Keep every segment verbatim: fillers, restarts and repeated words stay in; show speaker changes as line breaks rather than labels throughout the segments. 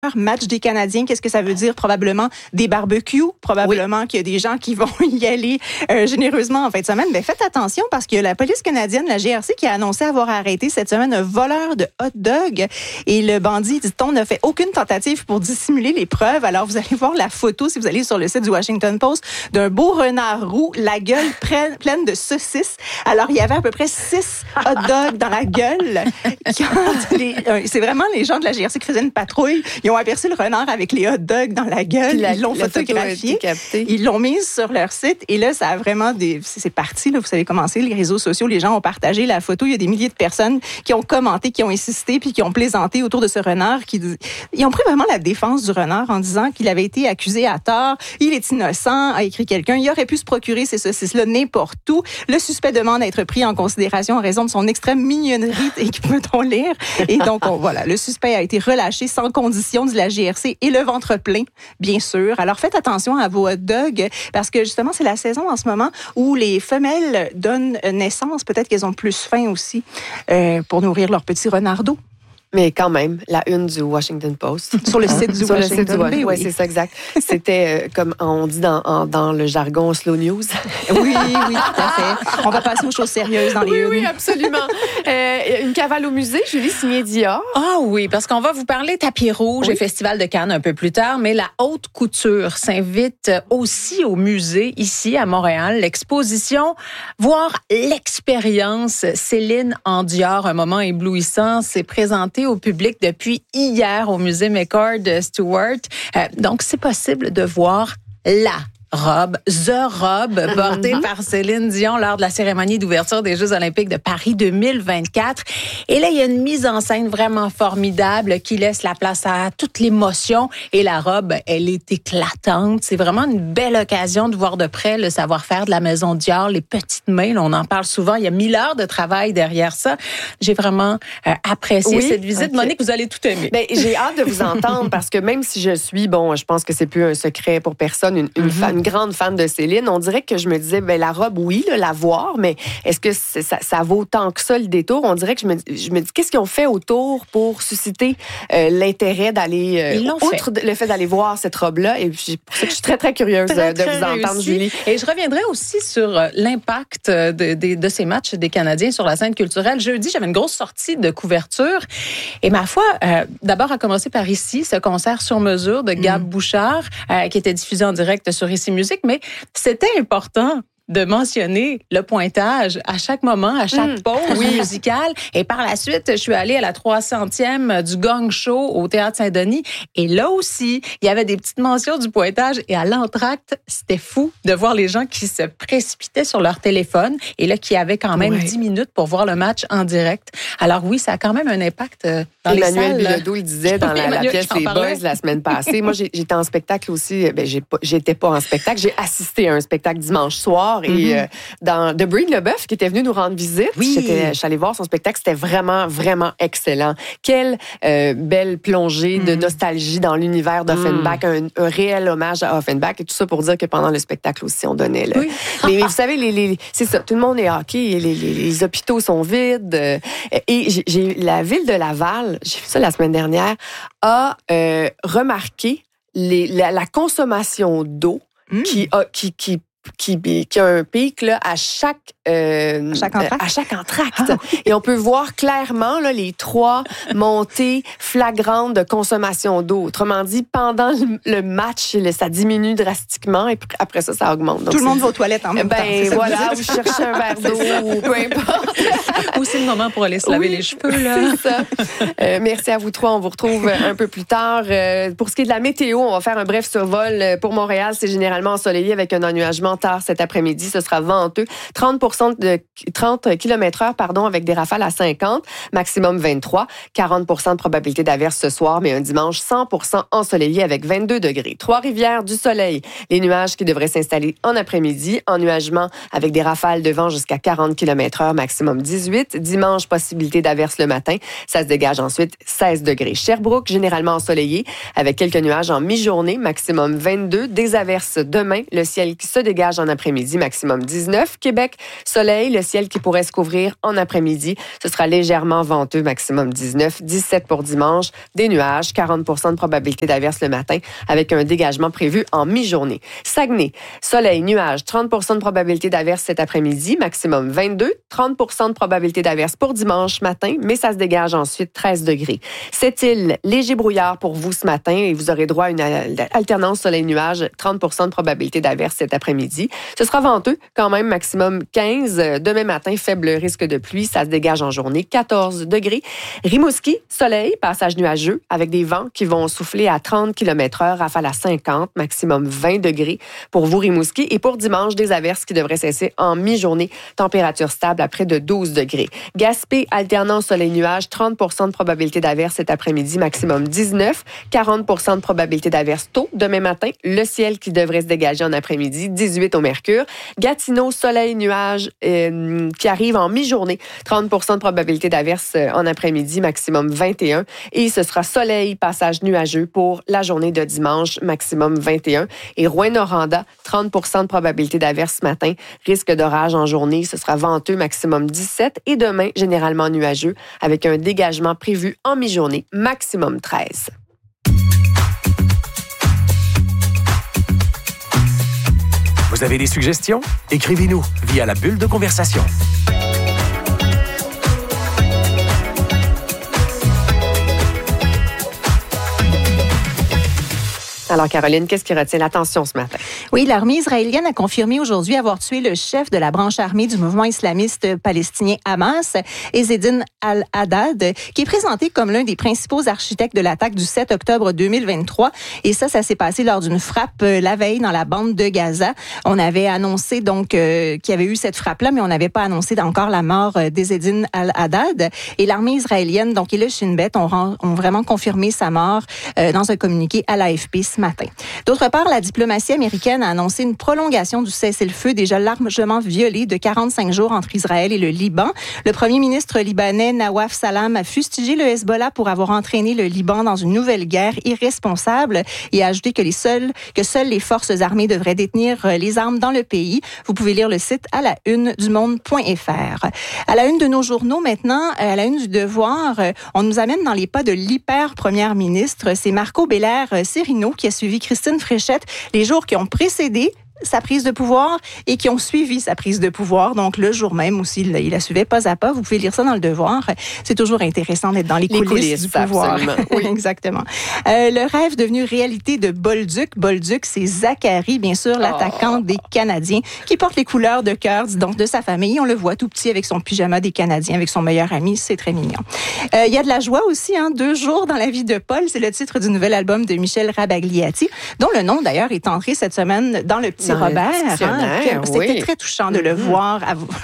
Match des Canadiens, qu'est-ce que ça veut dire? Probablement des barbecues, probablement oui. qu'il y a des gens qui vont y aller euh, généreusement en fin de semaine. Mais faites attention parce que la police canadienne, la G R C, qui a annoncé avoir arrêté cette semaine un voleur de hot dog. Et le bandit, dit-on, n'a fait aucune tentative pour dissimuler les preuves. Alors, vous allez voir la photo, si vous allez sur le site du Washington Post, d'un beau renard roux, la gueule pleine de saucisses. Alors, il y avait à peu près six hot dogs dans la gueule. Les, euh, c'est vraiment les gens de la G R C qui faisaient une patrouille. Ils ont aperçu le renard avec les hot dogs dans la gueule. La, ils l'ont photographié. Ils l'ont mise sur leur site. Et là, ça a vraiment des... C'est parti, là. Vous savez comment c'est, les réseaux sociaux. Les gens ont partagé la photo. Il y a des milliers de personnes qui ont commenté, qui ont insisté, puis qui ont plaisanté autour de ce renard. Qui... Ils ont pris vraiment la défense du renard en disant qu'il avait été accusé à tort. Il est innocent, a écrit quelqu'un. Il aurait pu se procurer ces saucisses-là n'importe où. Le suspect demande à être pris en considération en raison de son extrême mignonnerie, et peut-on lire. Et donc, on, voilà, le suspect a été relâché sans condition, dit la G R C, et le ventre plein, bien sûr. Alors, faites attention à vos hot dogs, parce que justement, c'est la saison en ce moment où les femelles donnent naissance. Peut-être qu'elles ont plus faim aussi euh, pour nourrir leurs petits renardeaux.
Mais quand même, la une du Washington Post.
Sur le site du
Sur
Washington
le site du
Post.
Oui, oui, c'est ça, exact. C'était, euh, comme on dit dans, en, dans le jargon slow news.
Oui, oui, tout à fait. On va passer aux choses sérieuses dans les
oui,
unes.
Oui, absolument. euh, une cavale au musée, Julie, signée Dior.
Ah oui, parce qu'on va vous parler tapis rouge oui. et Festival de Cannes un peu plus tard, mais la haute couture s'invite aussi au musée, ici à Montréal. L'exposition, voire l'expérience Céline en Dior, un moment éblouissant, s'est présentée au public depuis hier au musée McCord Stewart. Euh, donc, c'est possible de voir la robe, the robe portée par Céline Dion lors de la cérémonie d'ouverture des Jeux olympiques de Paris deux mille vingt-quatre. Et là, il y a une mise en scène vraiment formidable qui laisse la place à toute l'émotion. Et la robe, elle est éclatante. C'est vraiment une belle occasion de voir de près le savoir-faire de la maison Dior, les petites mains. Là, on en parle souvent. Il y a mille heures de travail derrière ça. J'ai vraiment euh, apprécié oui, cette visite. Okay. Monique, vous allez tout aimer.
Ben, j'ai hâte de vous entendre parce que même si je suis, bon, je pense que c'est plus un secret pour personne, une, une, mm-hmm. fan, une grande fan de Céline, on dirait que je me disais, ben la robe, oui, là, la voir, mais est-ce que c'est, ça, ça vaut tant que ça le détour? On dirait que je me, je me dis, qu'est-ce qu'ils ont fait autour pour susciter euh, l'intérêt d'aller, euh, outre fait. le fait d'aller voir cette robe-là? Et puis, pour ça que je suis très, très curieuse très, de très vous réussi. entendre, Julie.
Et je reviendrai aussi sur l'impact de, de, de ces matchs des Canadiens sur la scène culturelle. Jeudi, j'avais une grosse sortie de couverture. Et ma foi, euh, d'abord, à commencer par ici, ce concert sur mesure de Gab mm. Bouchard, euh, qui était diffusé en direct sur Ici Musique. Mais c'était important de mentionner le pointage à chaque moment, à chaque mmh, pause oui. musicale. Et par la suite, je suis allée à la trois centième du Gong Show au Théâtre Saint-Denis. Et là aussi, il y avait des petites mentions du pointage. Et à l'entracte, c'était fou de voir les gens qui se précipitaient sur leur téléphone et là, qui avaient quand même ouais. dix minutes pour voir le match en direct. Alors oui, ça a quand même un impact dans
Emmanuel
les salles.
Bilodeau, il disait dans la, la pièce Les Buzz la semaine passée. Moi, j'ai, j'étais en spectacle aussi. Ben, j'ai pas, j'étais pas en spectacle. J'ai assisté à un spectacle dimanche soir. Et mm-hmm. euh, dans The Brie Leboeuf, qui était venu nous rendre visite, oui. j'étais, je suis allée voir son spectacle. C'était vraiment, vraiment excellent. Quelle euh, belle plongée mm. de nostalgie dans l'univers d'Offenbach. Mm. Un, un réel hommage à Offenbach. Et tout ça pour dire que pendant le spectacle aussi, on donnait le... Oui. Mais, mais vous savez, les, les, c'est ça. Tout le monde est hockey. Les, les, les hôpitaux sont vides. Euh, et j'ai, j'ai, la ville de Laval, j'ai vu ça la semaine dernière, a euh, remarqué les, la, la consommation d'eau mm. qui, a, qui, qui Qui, qui a un pic là, à chaque euh,
à chaque entracte.
À chaque entracte. Ah, oui. Et on peut voir clairement là, les trois montées flagrantes de consommation d'eau. Autrement dit, pendant le match, ça diminue drastiquement et après ça, ça augmente. Donc,
tout le monde va aux toilettes en même
ben,
temps.
Ben voilà, vous cherchez un verre d'eau ou peu importe.
Ou c'est le moment pour aller se laver oui, les cheveux. Là.
C'est ça. Euh, merci à vous trois. On vous retrouve un peu plus tard. Euh, pour ce qui est de la météo, on va faire un bref survol. Pour Montréal, c'est généralement ensoleillé avec un ennuagement tard cet après-midi. Ce sera venteux. trente pour cent de trente kilomètres heure, pardon, avec des rafales à cinquante, maximum vingt-trois. quarante pour cent de probabilité d'averse ce soir, mais un dimanche cent pour cent ensoleillé avec vingt-deux degrés. Trois-Rivières, du soleil. Les nuages qui devraient s'installer en après-midi. Ennuagement avec des rafales de vent jusqu'à quarante kilomètres heure, maximum dix-huit. Dimanche, possibilité d'averse le matin. Ça se dégage ensuite seize degrés. Sherbrooke, généralement ensoleillé avec quelques nuages en mi-journée, maximum vingt-deux. Des averses demain. Le ciel qui se dégage dégage en après-midi, maximum dix-neuf. Québec, soleil, le ciel qui pourrait se couvrir en après-midi. Ce sera légèrement venteux, maximum dix-neuf. dix-sept pour dimanche, des nuages, quarante pour cent de probabilité d'averse le matin avec un dégagement prévu en mi-journée. Saguenay, soleil, nuages, trente pour cent de probabilité d'averse cet après-midi, maximum vingt-deux. trente pour cent de probabilité d'averse pour dimanche matin, mais ça se dégage ensuite treize degrés. Sept-Îles, léger brouillard pour vous ce matin et vous aurez droit à une alternance soleil-nuage, trente pour cent de probabilité d'averse cet après-midi. Ce sera venteux, quand même, maximum quinze. Demain matin, faible risque de pluie, ça se dégage en journée, quatorze degrés. Rimouski, soleil, passage nuageux avec des vents qui vont souffler à trente kilomètres heure, rafale à cinquante, maximum vingt degrés pour vous, Rimouski. Et pour dimanche, des averses qui devraient cesser en mi-journée, température stable à près de douze degrés. Gaspé, alternance soleil-nuage, trente pour cent de probabilité d'averse cet après-midi, maximum dix-neuf. quarante pour cent de probabilité d'averse tôt demain matin. Le ciel qui devrait se dégager en après-midi, dix-huit au mercure. Gatineau, soleil-nuage euh, qui arrive en mi-journée, trente pour cent de probabilité d'averse en après-midi, maximum vingt et un. Et ce sera soleil, passage nuageux pour la journée de dimanche, maximum vingt et un. Et Rouyn-Noranda, trente pour cent de probabilité d'averse ce matin, risque d'orage en journée, ce sera venteux, maximum dix-sept. Et demain, généralement nuageux, avec un dégagement prévu en mi-journée, maximum treize.
Vous avez des suggestions? Écrivez-nous via la bulle de conversation.
Alors, Caroline, qu'est-ce qui retient l'attention ce matin?
Oui, l'armée israélienne a confirmé aujourd'hui avoir tué le chef de la branche armée du mouvement islamiste palestinien Hamas, Ezzedine Al-Haddad, qui est présenté comme l'un des principaux architectes de l'attaque du sept octobre deux mille vingt-trois. Et ça, ça s'est passé lors d'une frappe euh, la veille dans la bande de Gaza. On avait annoncé donc euh, qu'il y avait eu cette frappe-là, mais on n'avait pas annoncé encore la mort euh, d'Ezzedine Al-Haddad. Et l'armée israélienne, donc, et le Shin Bet ont, ont vraiment confirmé sa mort euh, dans un communiqué à l'A F P ce matin. D'autre part, la diplomatie américaine a annoncé une prolongation du cessez-le-feu déjà largement violé de quarante-cinq jours entre Israël et le Liban. Le premier ministre libanais Nawaf Salam a fustigé le Hezbollah pour avoir entraîné le Liban dans une nouvelle guerre irresponsable et a ajouté que les seuls, que seules les forces armées devraient détenir les armes dans le pays. Vous pouvez lire le site à la une du monde point f r. À la une de nos journaux maintenant, à la une du Devoir, on nous amène dans les pas de l'hyper-première ministre. C'est Marco Bélair-Sérino qui a suivi Christine Fréchette les jours qui ont précédé sa prise de pouvoir et qui ont suivi sa prise de pouvoir. Donc, le jour même aussi, il, il la suivait pas à pas. Vous pouvez lire ça dans le Devoir. C'est toujours intéressant d'être dans les, les coulisses, coulisses du pouvoir. Oui, exactement. Euh, le rêve devenu réalité de Bolduc. Bolduc, c'est Zachary, bien sûr, l'attaquant oh. des Canadiens, qui porte les couleurs de cœur, donc, de sa famille. On le voit tout petit avec son pyjama des Canadiens, avec son meilleur ami. C'est très mignon. Euh, il y a de la joie aussi, hein. Deux jours dans la vie de Paul. C'est le titre du nouvel album de Michel Rabagliati, dont le nom, d'ailleurs, est entré cette semaine dans le petit Robert. Hein, c'était oui. très touchant de mm-hmm. le voir.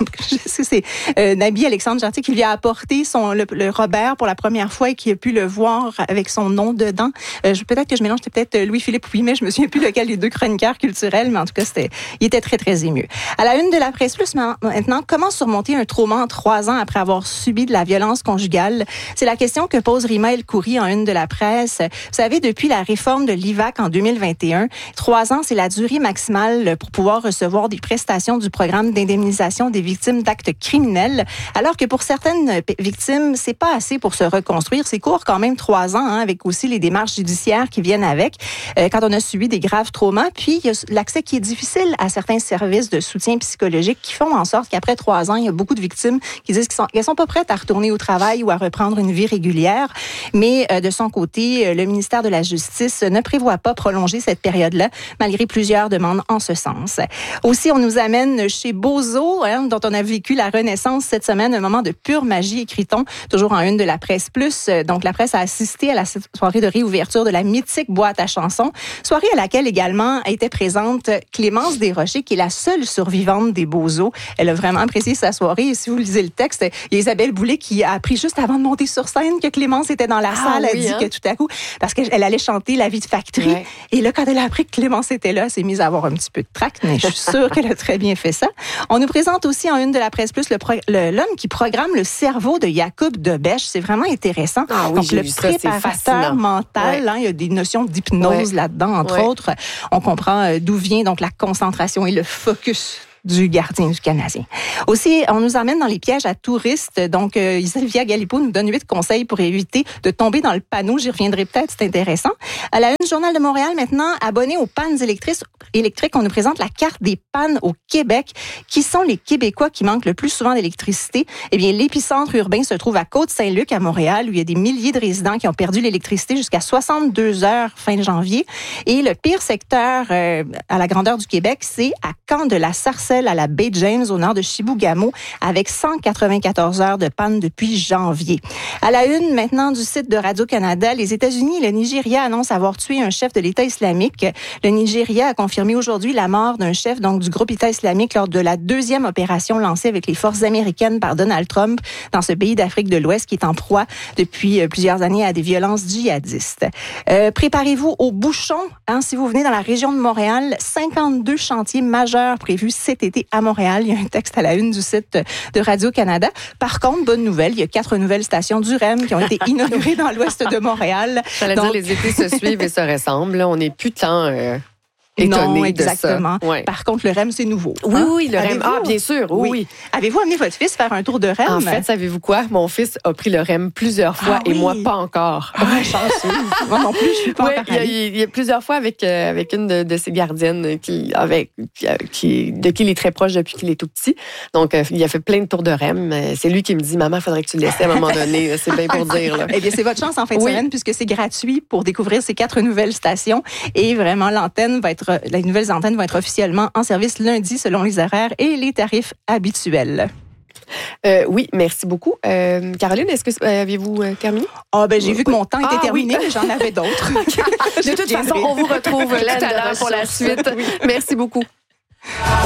C'est euh, Nabi Alexandre Jartier qui lui a apporté son, le, le Robert pour la première fois et qui a pu le voir avec son nom dedans. Euh, peut-être que je mélange, c'était peut-être Louis-Philippe Ouimet, je me souviens plus lequel des deux chroniqueurs culturels, mais en tout cas, c'était, il était très, très ému. À la une de la presse plus maintenant, comment surmonter un trauma en trois ans après avoir subi de la violence conjugale? C'est la question que pose Rima El Khoury en une de la presse. Vous savez, depuis la réforme de l'I V A C en deux mille vingt et un, trois ans, c'est la durée maximale pour pouvoir recevoir des prestations du programme d'indemnisation des victimes d'actes criminels, alors que pour certaines victimes, c'est pas assez pour se reconstruire. C'est court quand même trois ans, hein, avec aussi les démarches judiciaires qui viennent avec, euh, quand on a subi des graves traumas. Puis, il y a l'accès qui est difficile à certains services de soutien psychologique qui font en sorte qu'après trois ans, il y a beaucoup de victimes qui disent qu'elles sont, qu'elles sont pas prêtes à retourner au travail ou à reprendre une vie régulière. Mais euh, de son côté, le ministère de la Justice ne prévoit pas prolonger cette période-là, malgré plusieurs demandes en ce sens. Aussi, on nous amène chez Bozo, hein, dont on a vécu la renaissance cette semaine, un moment de pure magie, écrit-on, toujours en une de la presse plus. Donc, la presse a assisté à la soirée de réouverture de la mythique boîte à chansons, soirée à laquelle également était présente Clémence Desrochers, qui est la seule survivante des Bozo. Elle a vraiment apprécié sa soirée. Et si vous lisez le texte, il y a Isabelle Boulay qui a appris juste avant de monter sur scène que Clémence était dans la ah, salle. Elle oui, a dit hein? que tout à coup, parce qu'elle allait chanter La vie de Factory. Ouais. Et là, quand elle a appris que Clémence était là, elle s'est mise à avoir un petit petit peu de tract, mais je suis sûre qu'elle a très bien fait ça. On nous présente aussi en une de la Presse Plus le pro- le, l'homme qui programme le cerveau de Jacob Dobèche. C'est vraiment intéressant.
Ah oui,
Donc,
j'ai
le
vu ça, c'est
préparateur
fascinant.
mental,
Ouais.
hein, il y a des notions d'hypnose
Ouais.
là-dedans, entre
Ouais.
autres. On comprend euh, d'où vient donc la concentration et le focus du gardien du Canadien. Aussi, on nous emmène dans les pièges à touristes. Donc, euh, Sylvia Galipo nous donne huit conseils pour éviter de tomber dans le panneau. J'y reviendrai peut-être, c'est intéressant. À la une du Journal de Montréal, maintenant, abonné aux pannes électriques, électriques, on nous présente la carte des pannes au Québec. Qui sont les Québécois qui manquent le plus souvent d'électricité? Eh bien, l'épicentre urbain se trouve à Côte-Saint-Luc, à Montréal, où il y a des milliers de résidents qui ont perdu l'électricité jusqu'à soixante-deux heures fin janvier. Et le pire secteur euh, à la grandeur du Québec, c'est à Camp-de-la-Sarcelle, à la baie James, au nord de Chibougamau, avec cent quatre-vingt-quatorze heures de panne depuis janvier. À la une, maintenant, du site de Radio-Canada, les États-Unis et le Nigeria annoncent avoir tué un chef de l'État islamique. Le Nigeria a confirmé aujourd'hui la mort d'un chef donc du groupe État islamique lors de la deuxième opération lancée avec les forces américaines par Donald Trump dans ce pays d'Afrique de l'Ouest qui est en proie depuis plusieurs années à des violences djihadistes. Euh, préparez-vous aux bouchons. Hein, si vous venez dans la région de Montréal, cinquante-deux chantiers majeurs prévus cet été à Montréal. Il y a un texte à la une du site de Radio-Canada. Par contre, bonne nouvelle, il y a quatre nouvelles stations du R E M qui ont été inaugurées dans l'ouest de Montréal.
J'allais
Donc,
dire, les étés se suivent et se ressemblent. Là, on n'est plus tant euh, étonnés
non, exactement.
de ça. Ouais.
Par contre, le R E M, c'est nouveau.
Oui,
hein?
oui, le R E M.
Avez-vous-
Ah, bien sûr, oui,
Oui.
oui.
Avez-vous amené votre fils faire un tour de R E M?
En fait, savez-vous quoi? Mon fils a pris le R E M plusieurs fois
Ah
et
oui.
moi, pas encore.
Ah, chanceux. Moi non plus, je suis pas
Oui,
encore
il y, a,
allée.
il y a plusieurs fois avec, euh, avec une de, de ses gardiennes qui, avec, qui, qui, de qui il est très proche depuis qu'il est tout petit. Donc, euh, il a fait plein de tours de R E M. Euh, C'est lui qui me dit, maman, il faudrait que tu le laisses à un moment donné. C'est bien pour dire. Là.
Eh bien, c'est votre chance en fin de
Oui.
semaine puisque c'est gratuit pour découvrir ces quatre nouvelles stations. Et vraiment, l'antenne va être, les nouvelles antennes vont être officiellement en service lundi selon les horaires et les tarifs habituels.
Euh, oui, merci beaucoup. Euh, Caroline, est-ce que euh, avez-vous euh, terminé?
Ah, ben, j'ai vu que mon temps était
Ah,
terminé,
oui.
mais j'en avais d'autres.
De toute façon, on vous retrouve là tout à l'heure pour la suite. Merci beaucoup.